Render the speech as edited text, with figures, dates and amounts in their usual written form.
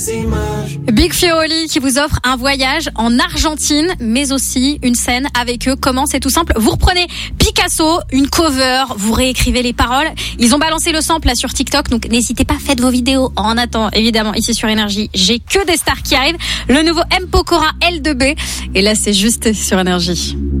Big Flo et Oli qui vous offre un voyage en Argentine, mais aussi une scène avec eux. Comment? C'est tout simple. Vous reprenez Picasso, une cover, vous réécrivez les paroles. Ils ont balancé le sample là sur TikTok, donc n'hésitez pas, faites vos vidéos. En attendant, évidemment, ici sur Énergie, j'ai que des stars qui arrivent. Le nouveau M. Pokora L2B. Et là, c'est juste sur Énergie.